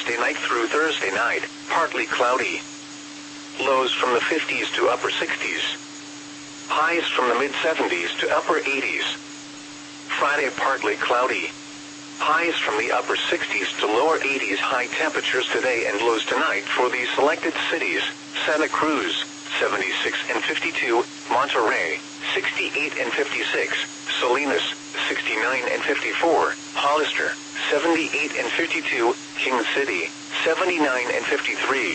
Wednesday night through Thursday night, partly cloudy. Lows from the 50s to upper 60s. Highs from the mid-70s to upper 80s. Friday partly cloudy. Highs from the upper 60s to lower 80s. High temperatures today and lows tonight for these selected cities: Santa Cruz, 76 and 52, Monterrey, 68 and 56, Salinas, 69 and 54, Hollister, 78 and 52, King City, 79 and 53.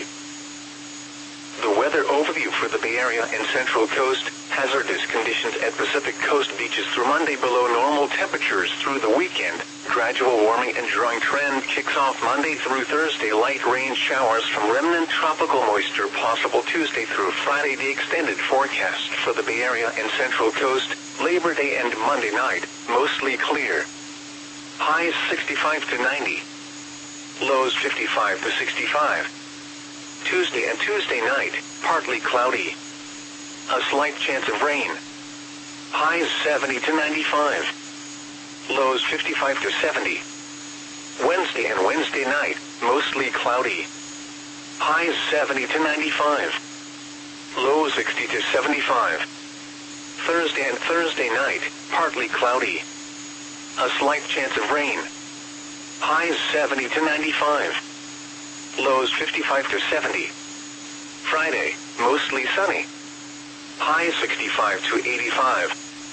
The weather overview for the Bay Area and Central Coast: hazardous conditions at Pacific Coast beaches through Monday, below normal temperatures through the weekend. Gradual warming and drying trend kicks off Monday through Thursday. Light rain showers from remnant tropical moisture possible Tuesday through Friday. The extended forecast for the Bay Area and Central Coast: Labor Day and Monday night, mostly clear. Highs 65 to 90. Lows 55 to 65. Tuesday and Tuesday night, partly cloudy. A slight chance of rain. Highs 70 to 95. Lows 55 to 70. Wednesday and Wednesday night, mostly cloudy. Highs 70 to 95. Lows 60 to 75. Thursday and Thursday night, partly cloudy. A slight chance of rain. Highs 70 to 95. Lows 55 to 70. Friday, mostly sunny. Highs 65 to 85.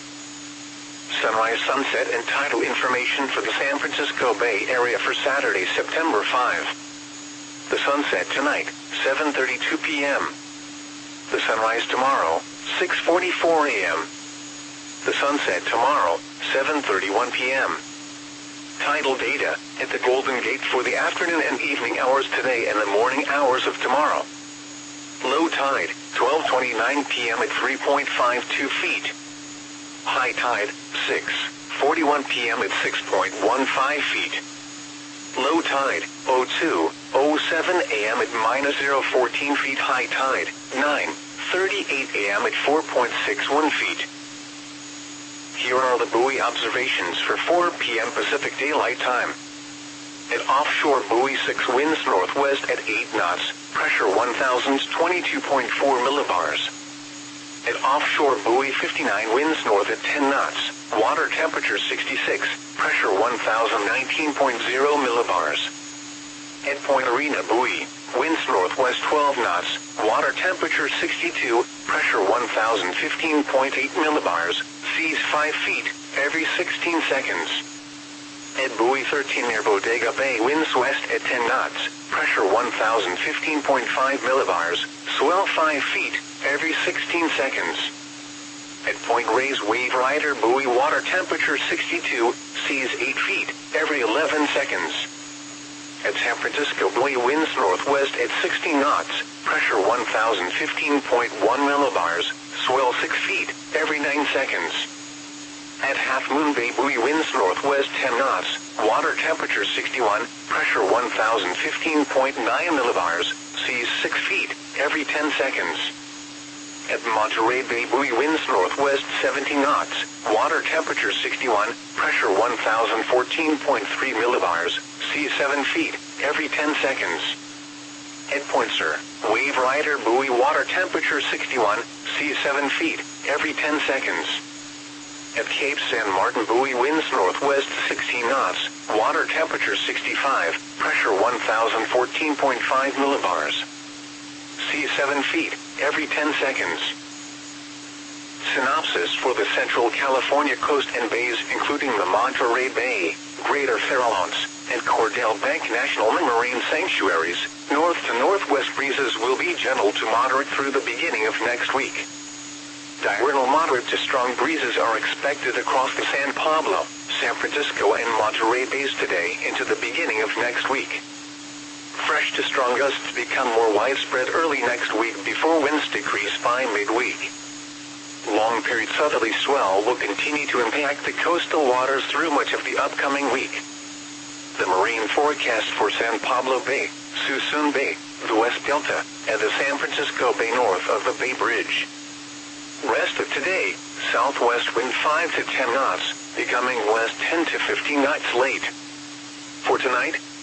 Sunrise, sunset, and tidal information for the San Francisco Bay Area for Saturday, September 5. The sunset tonight, 7:32 p.m. The sunrise tomorrow, 6:44 a.m. The sunset tomorrow, 7:31 p.m. Tidal data at the Golden Gate for the afternoon and evening hours today and the morning hours of tomorrow. Low tide, 12:29 p.m. at 3.52 feet. High tide, 6:41 p.m. at 6.15 feet. Low tide, 02:07 a.m. at -0.14 feet. High tide, 9:38 a.m. at 4.61 feet. Here are the buoy observations for 4 p.m. Pacific Daylight Time. At offshore buoy 6, winds northwest at 8 knots, pressure 1,022.4 millibars. At offshore buoy 59, winds north at 10 knots, water temperature 66, pressure 1,019.0 millibars. At Point Arena buoy, winds northwest 12 knots, water temperature 62, pressure 1,015.8 millibars, seas 5 feet, every 16 seconds. At buoy 13 near Bodega Bay, winds west at 10 knots, pressure 1,015.5 millibars, swell 5 feet, every 16 seconds. At Point Reyes Wave Rider buoy, water temperature 62, seas 8 feet, every 11 seconds. At San Francisco buoy, winds northwest at 60 knots, pressure 1,015.1 millibars, swell 6 feet, every 9 seconds. At Half Moon Bay buoy, winds northwest 10 knots, water temperature 61, pressure 1,015.9 millibars, seas 6 feet, every 10 seconds. At Monterey Bay buoy, winds northwest 70 knots, water temperature 61, pressure 1,014.3 millibars, seas 7 feet, every 10 seconds. At Point Sur, Wave Rider buoy, water temperature 61, seas 7 feet, every 10 seconds. At Cape San Martin buoy, winds northwest 16 knots, water temperature 65, pressure 1,014.5 millibars. Seas 7 feet, every 10 seconds. Synopsis for the Central California coast and bays, including the Monterey Bay, Greater Farallones, and Cordell Bank National Marine Sanctuaries. North to northwest breezes will be gentle to moderate through the beginning of next week. Diurnal moderate to strong breezes are expected across the San Pablo, San Francisco, and Monterey Bays today into the beginning of next week. Fresh to strong gusts become more widespread early next week before winds decrease by midweek. Long-period southerly swell will continue to impact the coastal waters through much of the upcoming week. The marine forecast for San Pablo Bay, Suisun Bay, the West Delta, and the San Francisco Bay north of the Bay Bridge. Rest of today, southwest wind 5 to 10 knots, becoming west 10 to 15 knots late. For tonight,